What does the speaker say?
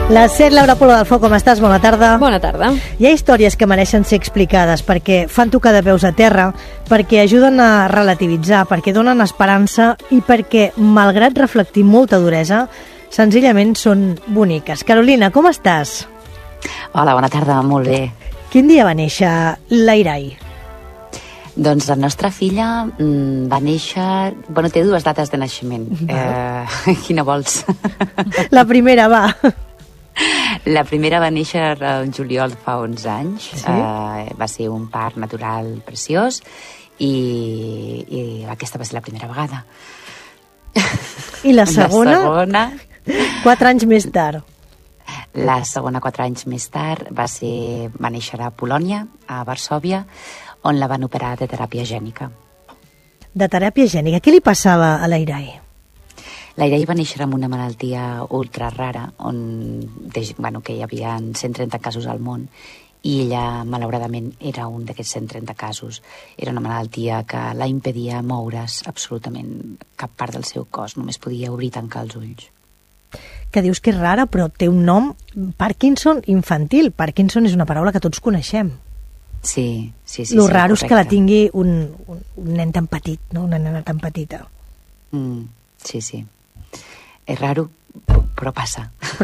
La Ser Laura Polo del Foc, com estàs? Bona tarda. Bona tarda. Hi ha històries que mereixen ser explicades perquè fan tocar de peus a terra, perquè ajuden a relativitzar, perquè donen esperança i perquè, malgrat reflectir molta duresa, senzillament són boniques. Carolina, com estàs? Hola, bona tarda, molt bé. Quin dia va néixer l'Airai? Doncs la nostra filla va néixer... Bueno, té dues dates de naixement. Quina vols? La primera, va. La primera va néixer el juliol fa 11 anys. Sí? Va ser un part natural preciós i aquesta va ser la primera vegada. I la segona? La segona... 4 anys més tard. La segona, 4 anys més tard, va néixer a Polònia, a Varsòvia, on la van operar de teràpia gènica. De teràpia gènica. Què li passava a l'Airai? L'Airai va néixer amb una malaltia ultra rara, que hi havia 130 casos al món, i ella, malauradament, era un d'aquests 130 casos. Era una malaltia que la impedia moure's absolutament cap part del seu cos, només podia obrir i tancar els ulls. Que dius que és rara, però té un nom, Parkinson infantil. Parkinson és una paraula que tots coneixem. Sí. Lo raro és que la tingui un nen tan petit, no? Una nena tan petita. Sí. És raro, però passa.